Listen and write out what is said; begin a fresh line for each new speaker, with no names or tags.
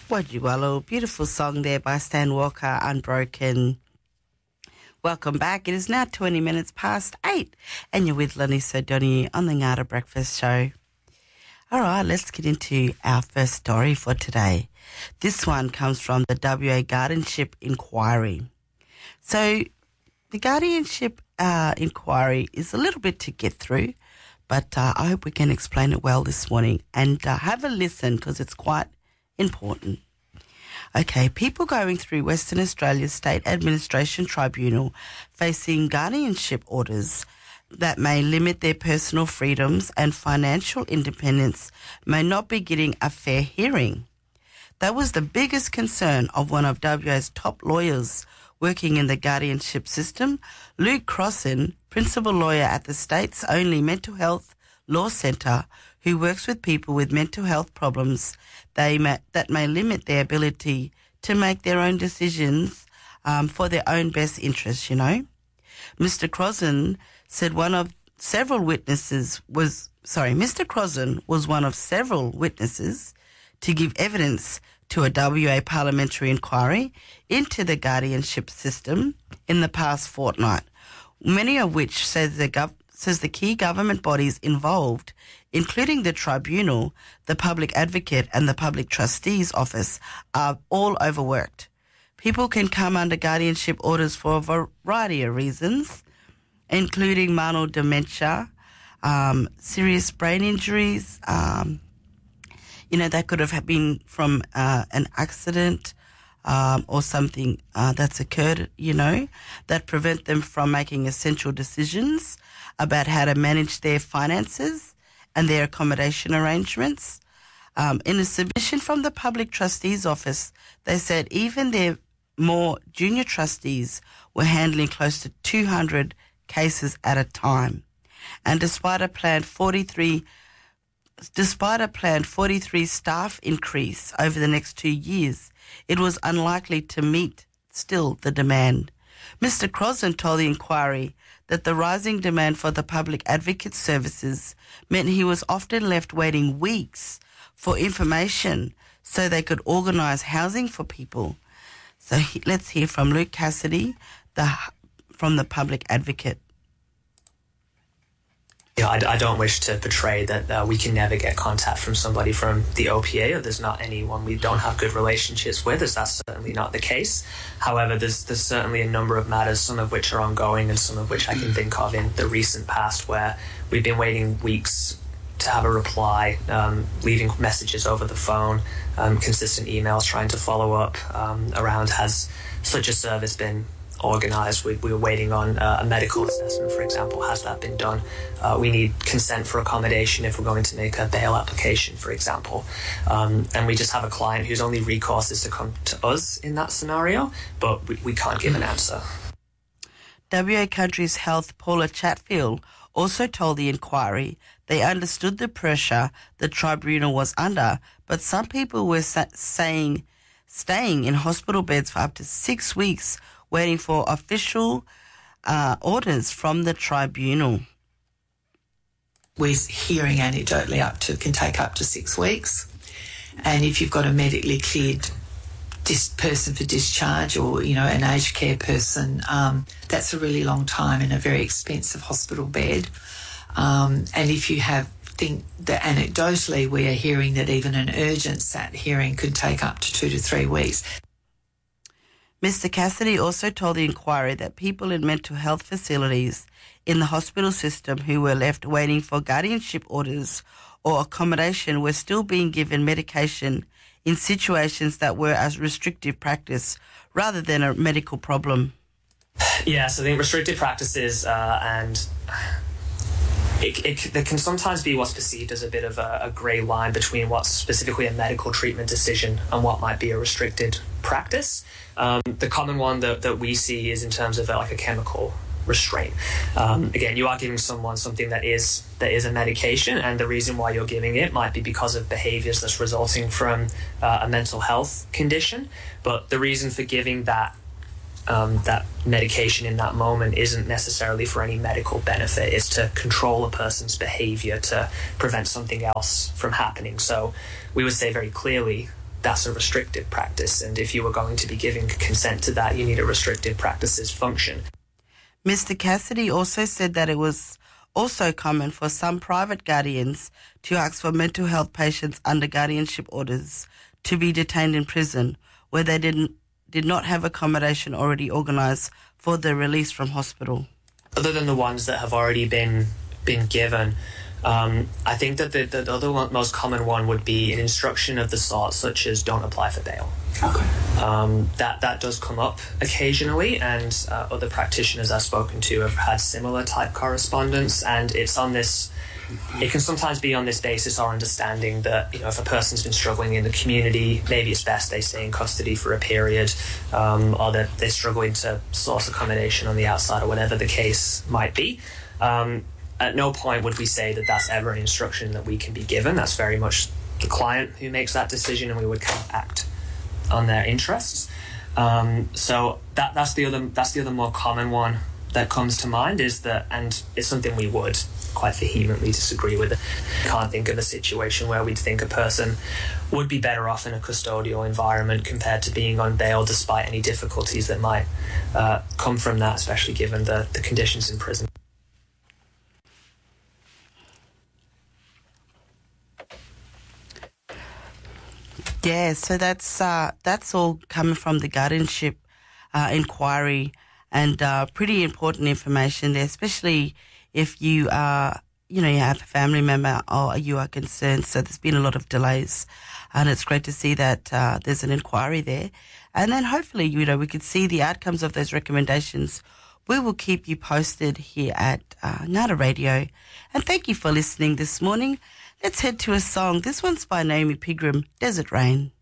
Wajiwalo, beautiful song there by Stan Walker, Unbroken. Welcome back. It is now 20 minutes past 8 and you're with Lanisa Doni on the Ngata Breakfast Show. All right, let's get into our first story for today. This one comes from the WA Guardianship Inquiry. So the Guardianship Inquiry is a little bit to get through, but I hope we can explain it well this morning, and have a listen because it's quite important. Okay, people going through Western Australia's State Administration Tribunal facing guardianship orders that may limit their personal freedoms and financial independence may not be getting a fair hearing. That was the biggest concern of one of WA's top lawyers working in the guardianship system, Luke Crossan, principal lawyer at the state's only mental health law centre, who works with people with mental health problems that may limit their ability to make their own decisions for their own best interests, Mr. Crossan said Mr. Crossan was one of several witnesses to give evidence to a WA parliamentary inquiry into the guardianship system in the past fortnight, many of which says the key government bodies involved, including the Tribunal, the Public Advocate and the Public Trustee's Office, are all overworked. People can come under guardianship orders for a variety of reasons, including mild dementia, serious brain injuries, that could have been from an accident or something that's occurred, that prevent them from making essential decisions about how to manage their finances and their accommodation arrangements. In a submission from the Public Trustee's Office, they said even their more junior trustees were handling close to 200 cases at a time. And despite a planned 43 staff increase over the next 2 years, it was unlikely to meet still the demand. Mr. Crossan told the inquiry that the rising demand for the public advocate services meant he was often left waiting weeks for information so they could organise housing for people. So let's hear from Luke Cassidy from the Public Advocate.
Yeah, I don't wish to portray that we can never get contact from somebody from the OPA, or there's not anyone we don't have good relationships with, as that's certainly not the case. However, there's certainly a number of matters, some of which are ongoing and some of which I can think of in the recent past, where we've been waiting weeks to have a reply, leaving messages over the phone, consistent emails trying to follow up around has such a service been organised. We were waiting on a medical assessment, for example. Has that been done? We need consent for accommodation if we're going to make a bail application, for example. And we just have a client whose only recourse is to come to us in that scenario, but we can't give an answer.
WA Country's Health Paula Chatfield also told the inquiry they understood the pressure the tribunal was under, but some people were staying in hospital beds for up to 6 weeks waiting for official orders from the tribunal.
We're hearing anecdotally can take up to 6 weeks. And if you've got a medically cleared person for discharge or, an aged care person, that's a really long time in a very expensive hospital bed. And if you think that anecdotally we are hearing that even an urgent SAT hearing could take up to 2 to 3 weeks.
Mr. Cassidy also told the inquiry that people in mental health facilities in the hospital system who were left waiting for guardianship orders or accommodation were still being given medication in situations that were as restrictive practice rather than a medical problem.
Yes, I think restrictive practices and there can sometimes be what's perceived as a bit of a grey line between what's specifically a medical treatment decision and what might be a restricted practice. The common one that we see is in terms of a chemical restraint. Again, you are giving someone something that is a medication, and the reason why you're giving it might be because of behaviours that's resulting from a mental health condition. But the reason for giving that medication in that moment isn't necessarily for any medical benefit. It's to control a person's behaviour, to prevent something else from happening. So we would say very clearly that's a restrictive practice. And if you are going to be giving consent to that, you need a restrictive practices function.
Mr. Cassidy also said that it was also common for some private guardians to ask for mental health patients under guardianship orders to be detained in prison where they did not have accommodation already organised for their release from hospital.
Other than the ones that have already been given, I think that the other one, most common one would be an instruction of the sort such as don't apply for bail.
Okay.
That does come up occasionally, and other practitioners I've spoken to have had similar type correspondence, and it's on this. It can sometimes be on this basis or understanding that, if a person's been struggling in the community, maybe it's best they stay in custody for a period, or that they're struggling to source accommodation on the outside, or whatever the case might be. At no point would we say that that's ever an instruction that we can be given. That's very much the client who makes that decision, and we would kind of act on their interests. So that's the other more common one that comes to mind, is that, and it's something we would quite vehemently disagree with. Can't think of a situation where we'd think a person would be better off in a custodial environment compared to being on bail, despite any difficulties that might come from that, especially given the conditions in prison.
Yeah, so that's all coming from the guardianship inquiry, and pretty important information there, especially if you are, you have a family member or you are concerned. So there's been a lot of delays, and it's great to see that there's an inquiry there. And then hopefully, we could see the outcomes of those recommendations. We will keep you posted here at Ngāra Radio. And thank you for listening this morning. Let's head to a song. This one's by Naomi Pigram, Desert Rain.